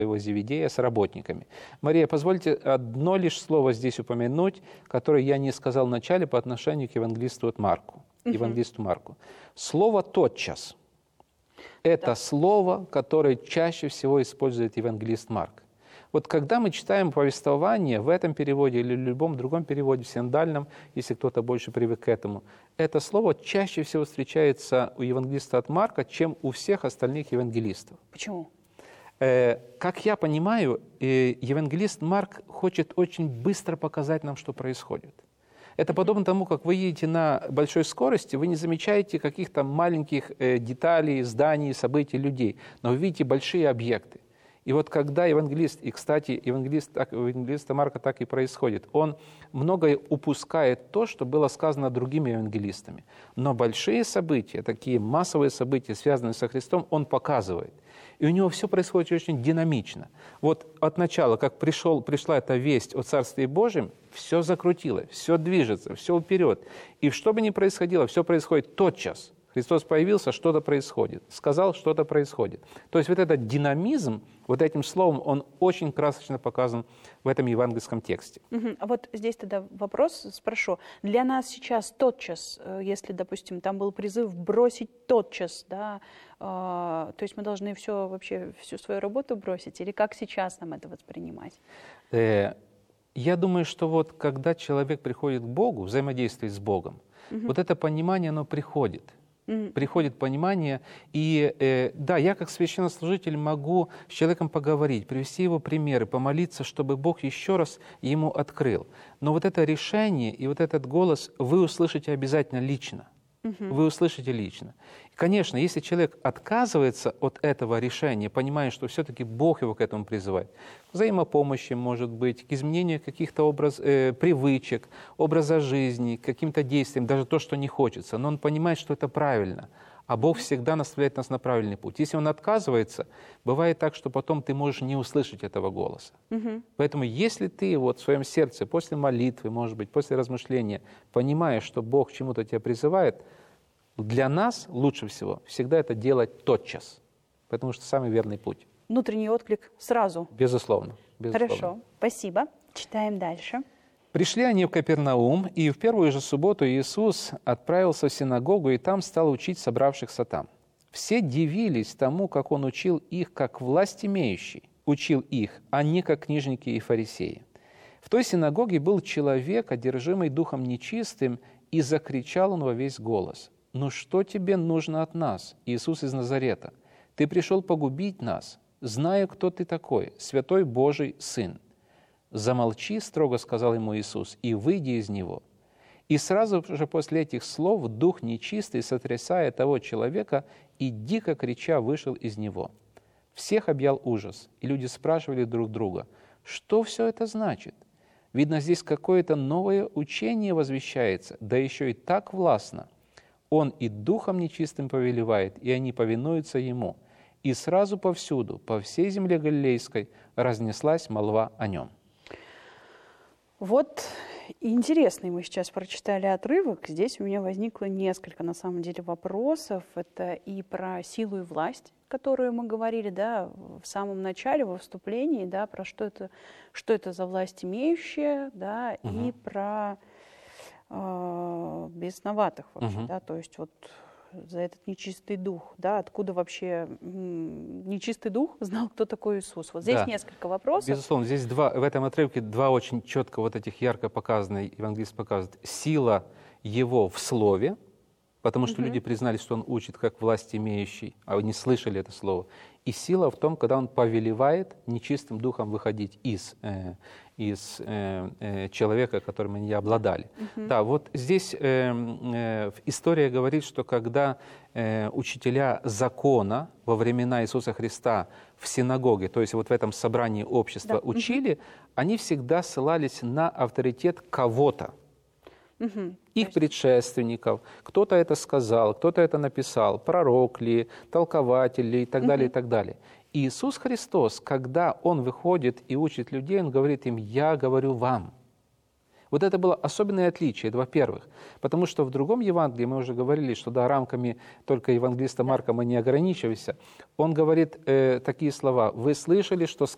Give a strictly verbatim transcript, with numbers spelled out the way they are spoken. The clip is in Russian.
его Зеведея с работниками. Мария, позвольте одно лишь слово здесь упомянуть, которое я не сказал в начале по отношению к евангелисту от Марку. Uh-huh. Евангелисту Марку. Слово «тотчас» – это да. слово, которое чаще всего использует евангелист Марк. Вот когда мы читаем повествование в этом переводе или в любом другом переводе, в синодальном, если кто-то больше привык к этому, это слово чаще всего встречается у евангелиста от Марка, чем у всех остальных евангелистов. Почему? Э, как я понимаю, э, евангелист Марк хочет очень быстро показать нам, что происходит. Это подобно тому, как вы едете на большой скорости, вы не замечаете каких-то маленьких э, деталей, зданий, событий, людей, но вы видите большие объекты. И вот когда евангелист, и, кстати, евангелист, так, у евангелиста Марка так и происходит, он многое упускает то, что было сказано другими евангелистами. Но большие события, такие массовые события, связанные со Христом, он показывает. И у него все происходит очень динамично. Вот от начала, как пришел, пришла эта весть о Царстве Божьем, все закрутилось, все движется, все вперед. И что бы ни происходило, все происходит тотчас. Христос появился, что-то происходит. Сказал, что-то происходит. То есть вот этот динамизм, вот этим словом, он очень красочно показан в этом евангельском тексте. Угу. А вот здесь тогда вопрос спрошу. Для нас сейчас тотчас, если, допустим, там был призыв бросить тотчас, да, э, то есть мы должны все, вообще, всю свою работу бросить? Или как сейчас нам это воспринимать? Э, я думаю, что вот когда человек приходит к Богу, взаимодействует с Богом, угу. вот это понимание, оно приходит. Приходит понимание, и э, да, я как священнослужитель могу с человеком поговорить, привести его примеры, помолиться, чтобы Бог еще раз ему открыл. Но вот это решение и вот этот голос вы услышите обязательно лично. Угу. Вы услышите лично. И, конечно, если человек отказывается от этого решения, понимая, что все-таки Бог его к этому призывает, к взаимопомощи, может быть, к изменению каких-то образ, э, привычек, образа жизни, к каким-то действиям, даже то, что не хочется, но он понимает, что это правильно, а Бог всегда наставляет нас на правильный путь. Если он отказывается, бывает так, что потом ты можешь не услышать этого голоса. Угу. Поэтому если ты вот в своем сердце после молитвы, может быть, после размышления, понимаешь, что Бог к чему-то тебя призывает, для нас лучше всего всегда это делать тотчас, потому что самый верный путь. Внутренний отклик сразу. Безусловно. безусловно. Хорошо, спасибо. Читаем дальше. Пришли они в Капернаум, и в первую же субботу Иисус отправился в синагогу, и там стал учить собравшихся там. Все дивились тому, как Он учил их, как власть имеющий, учил их, а не как книжники и фарисеи. В той синагоге был человек, одержимый духом нечистым, и закричал он во весь голос: «Ну что тебе нужно от нас, Иисус из Назарета? Ты пришел погубить нас, зная, кто ты такой, святой Божий Сын». «Замолчи, — строго сказал ему Иисус, — и выйди из него». И сразу же после этих слов дух нечистый, сотрясая того человека и дико крича, вышел из него. Всех объял ужас, и люди спрашивали друг друга: что все это значит? Видно, здесь какое-то новое учение возвещается, да еще и так властно. Он и духом нечистым повелевает, и они повинуются ему. И сразу повсюду, по всей земле Галилейской, разнеслась молва о нем. Вот интересный мы сейчас прочитали отрывок. Здесь у меня возникло несколько, на самом деле, вопросов. Это и про силу и власть, которую мы говорили, да, в самом начале, во вступлении, да, про что это, что это за власть имеющая, да, угу. и про э, бесноватых вообще, угу. да, то есть вот за этот нечистый дух, да, откуда вообще м, нечистый дух знал, кто такой Иисус. Вот здесь да. несколько вопросов. Безусловно, здесь два, в этом отрывке два очень четко вот этих ярко показанные, евангелист показывает, сила его в слове, потому что угу. люди признали, что он учит как власть имеющий, а они слышали это слово, и сила в том, когда он повелевает нечистым духом выходить из, э, из э, э, человека, которым они обладали. Uh-huh. Да, вот здесь э, э, история говорит, что когда э, учителя закона во времена Иисуса Христа в синагоге, то есть вот в этом собрании общества да. учили, uh-huh. они всегда ссылались на авторитет кого-то. Угу, их предшественников, кто-то это сказал, кто-то это написал, пророк ли, толкователь ли и так угу. далее, и так далее. И Иисус Христос, когда Он выходит и учит людей, Он говорит им: «Я говорю вам». Вот это было особенное отличие, это во-первых, потому что в другом Евангелии, мы уже говорили, что да, рамками только евангелиста Марка мы не ограничиваемся, он говорит э, такие слова: «Вы слышали, что сказано